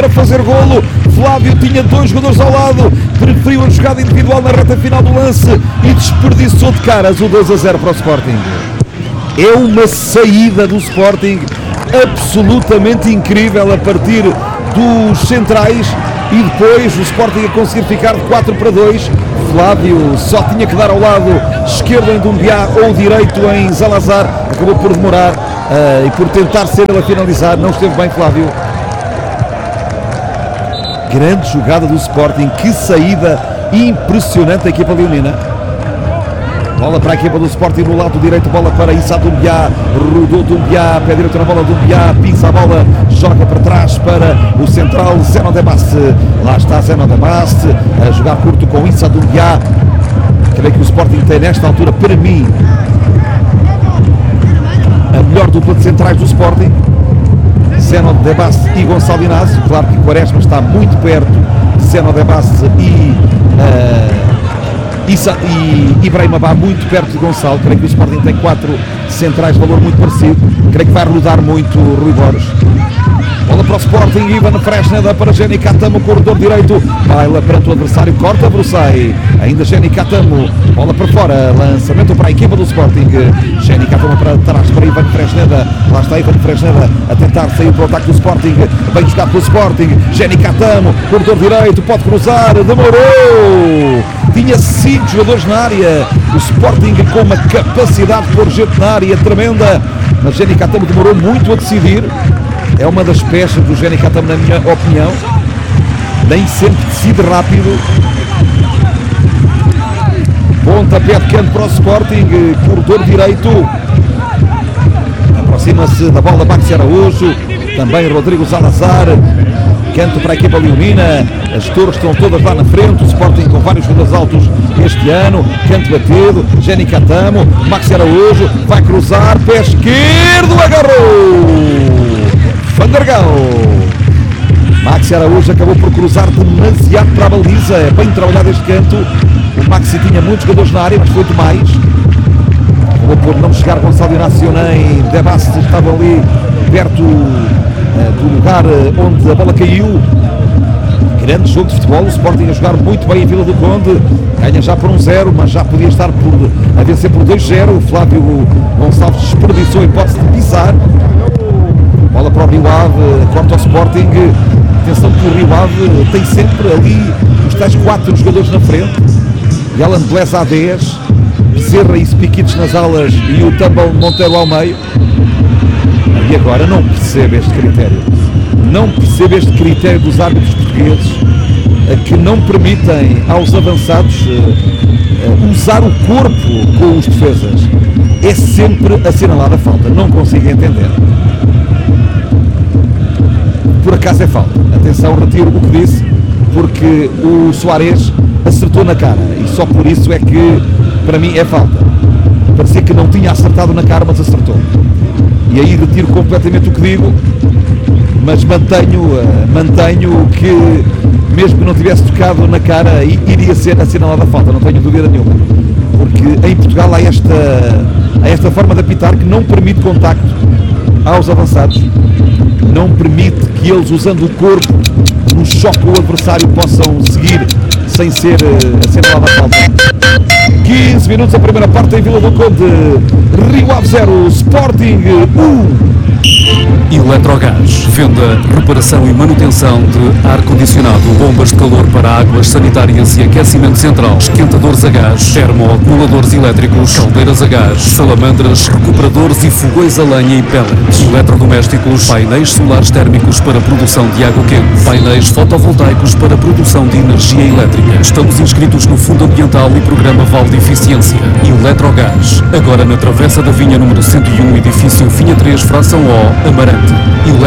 para fazer golo. Flávio tinha 2 jogadores ao lado, preferiu a jogada individual na reta final do lance e desperdiçou de caras o 2-0 para o Sporting. É uma saída do Sporting absolutamente incrível a partir dos centrais e depois o Sporting a conseguir ficar de 4-2. Flávio só tinha que dar ao lado esquerdo em Dumbiá ou direito em Zalazar, acabou por demorar e por tentar ser ele a finalizar, não esteve bem Flávio. Grande jogada do Sporting, que saída impressionante da equipa leonina. Bola para a equipa do Sporting no lado direito, bola para Issa Dumbiá, rodou Dumbiá, pé direito na bola Dumbiá, pisa a bola, joga para trás para o central Zeno de Baste. Lá está Zeno de Baste a jogar curto com Issa Dumbiá. Creio que o Sporting tem nesta altura, para mim, a melhor dupla de centrais do Sporting. Zeno de Baste e Gonçalo Inácio. Claro que Quaresma está muito perto de Zeno de Baste e Ibrahim Abá muito perto de Gonçalo. Creio que o Sporting tem 4 centrais de valor muito parecido. Creio que vai rodar muito Rui Borges. Bola para o Sporting, Ivan Fresneda para Jenny Catamo, corredor direito, baila perante o adversário, corta Brussai, ainda Jenny Catamo, bola para fora, lançamento para a equipa do Sporting, Jenny Catamo para trás para Ivan Fresneda, lá está Ivan Fresneda a tentar sair para o ataque do Sporting, bem jogado pelo Sporting, Jenny Catamo, corredor direito, pode cruzar, demorou, tinha 5 jogadores na área, o Sporting com uma capacidade de pôr gente na área tremenda, mas Jenny Catamo demorou muito a decidir. É uma das peças do Jenny Catamo, na minha opinião. Nem sempre decide rápido. Pontapé de canto para o Sporting, corredor direito. Aproxima-se da bola Maxi Araújo, também Rodrigo Salazar. Canto para a equipa leonina, as torres estão todas lá na frente, o Sporting com vários jogadores altos este ano, canto batido, Jenny Catamo, Maxi Araújo, vai cruzar, pé esquerdo, agarrou! Vandergal. Maxi Araújo acabou por cruzar demasiado para a baliza, é bem trabalhado este canto, o Maxi tinha muitos jogadores na área, mas foi demais, acabou por não chegar Gonçalo Inácio nem Debaste, estavam ali perto do lugar onde a bola caiu. Grande jogo de futebol, o Sporting a jogar muito bem em Vila do Conde, ganha já por 1-0, mas já podia estar a vencer por 2-0, o Flávio Gonçalves desperdiçou a hipótese de pisar. Bola para o Rio Ave, corta ao Sporting, atenção que o Rio Ave tem sempre ali os tais 4 jogadores na frente, Alan Blesa a 10, Bezerra e Spiquitos nas alas e o Tambal Monteiro ao meio. E agora não percebo este critério, não percebo este critério dos árbitros portugueses que não permitem aos avançados usar o corpo com os defesas, é sempre assinalada a falta, não consigo entender. Por acaso é falta, atenção, retiro o que disse, porque o Soares acertou na cara e só por isso é que para mim é falta. Parecia que não tinha acertado na cara, mas acertou, e aí retiro completamente o que digo, mas mantenho que mesmo que não tivesse tocado na cara iria ser assinalada a falta, não tenho dúvida nenhuma, porque em Portugal há esta forma de apitar que não permite contacto aos avançados, não permite que eles, usando o corpo no choque com o adversário, possam seguir sem ser assinalada a falta. 15 minutos a primeira parte em Vila do Conde, Rio Ave 0, Sporting 1. Eletrogás, venda, reparação e manutenção de ar-condicionado, bombas de calor para águas sanitárias e aquecimento central, esquentadores a gás, termoacumuladores elétricos, caldeiras a gás, salamandras, recuperadores e fogões a lenha e pellets, eletrodomésticos, painéis solares térmicos para produção de água quente, painéis fotovoltaicos para produção de energia elétrica. Estamos inscritos no Fundo Ambiental e Programa Vale de Eficiência. Eletrogás, agora na Travessa da Vinha número 101, edifício Vinha 3, fração O, Amarante.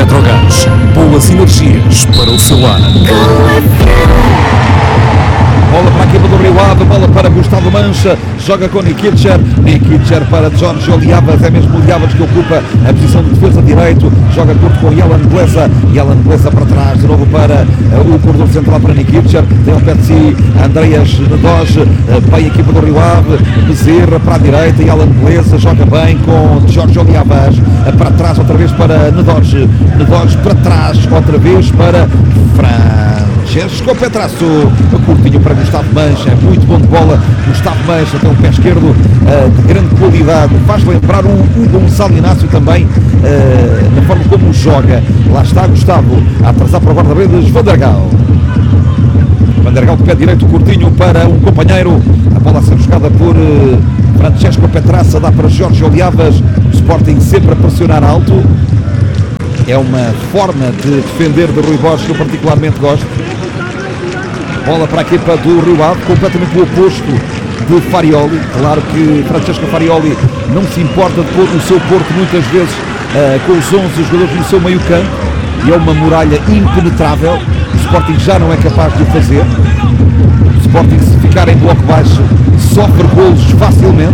Eletrogás, boas energias para o seu ar. bola para a equipa do Rio Ave, bola para Gustavo Mancha, joga com Nikicher para Jorge Oliavas, é mesmo Oliavas que ocupa a posição de defesa direito, joga curto com Yalan Blesa para trás, de novo para o corredor central para Nikicher, tem ao pé de si Andreas Nedoge, bem a equipa do Rio Ave, Bezerra para a direita, Yalan Blesa joga bem com Jorge Oliavas, para trás outra vez para Nedoge para trás, outra vez para Francesco Petrasso, curtinho para Gustavo Mancha, é muito bom de bola. Gustavo Mancha tem um pé esquerdo de grande qualidade, faz lembrar o Gonçalo Inácio também na forma como joga. Lá está Gustavo a atrasar para o guarda-redes Vandergal de pé direito, curtinho para um companheiro, a bola a ser jogada por Francesco Petrasso, dá para Jorge Oliavas, o Sporting sempre a pressionar alto. É uma forma de defender de Rui Borges que eu particularmente gosto. Bola para a equipa do Rio Ave, completamente o oposto de Farioli. Claro que Francesco Farioli não se importa de pôr o seu Porto muitas vezes com os 11 jogadores no seu meio campo, e é uma muralha impenetrável. O Sporting já não é capaz de o fazer. O Sporting, se ficar em bloco baixo, sofre golos facilmente.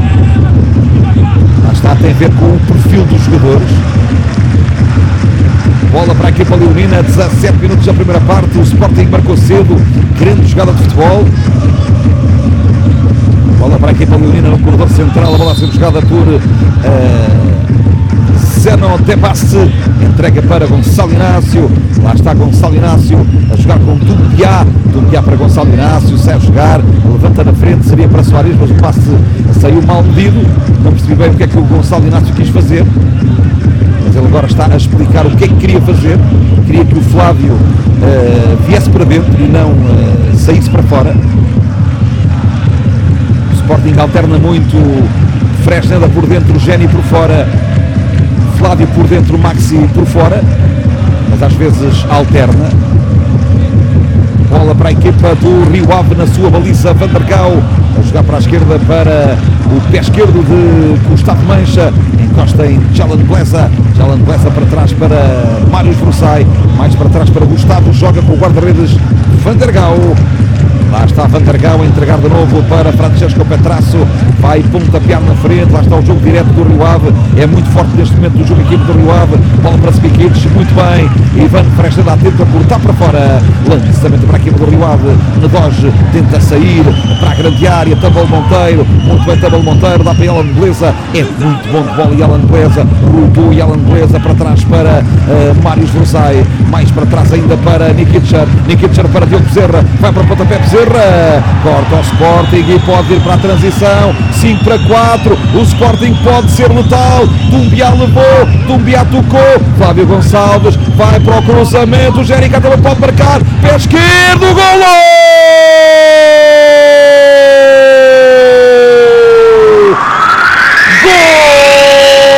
Lá está, tem a ver com o perfil dos jogadores. Bola para a equipa leonina, 17 minutos da primeira parte, o Sporting marcou cedo, grande jogada de futebol. Bola para a equipa leonina no corredor central, a bola a ser jogada por Zeno Debasse, entrega para Gonçalo Inácio, lá está Gonçalo Inácio a jogar com Dumbiá para Gonçalo Inácio, sai a jogar, levanta na frente, seria para Soares, mas o passe saiu mal medido, não percebi bem o que é que o Gonçalo Inácio quis fazer. Mas ele agora está a explicar o que é que queria fazer. Queria que o Flávio viesse para dentro e não saísse para fora. O Sporting alterna muito, Fresneda por dentro, Géni por fora, Flávio por dentro, Maxi por fora, mas às vezes alterna. Bola para a equipa do Rio Ave na sua baliza, Vandergal a jogar para a esquerda para o pé esquerdo de Gustavo Mancha, encosta em Yalan Blesa para trás para Mário Vrusai, mais para trás para Gustavo, joga com o guarda-redes Vandergal. Lá está Vandergal a entregar de novo para Francesco Petrasso, vai pontapear na frente, lá está o jogo direto do Rio Ave, é muito forte neste momento do jogo equipe do Rio Ave, bola para Spikic, muito bem, Ivan Fresneda tenta cortar para fora, lançamento para a equipe do Rio Ave, Nedoge tenta sair para a grande área, Tabel Monteiro, muito bem Tabel Monteiro, dá para Yalan Blesa, é muito bom de bola Yalan Blesa, rodou Yalan Blesa para trás para Mário Vrusai, mais para trás ainda para Nikicher para Diogo Bezerra, vai para o pontapé Bezerra, corta o Sporting e pode vir para a transição, 5 para 4, o Sporting pode ser letal, Dumbiá levou, Dumbiá tocou, Flávio Gonçalves vai para o cruzamento, o Jerica também pode marcar, pé esquerdo, golo!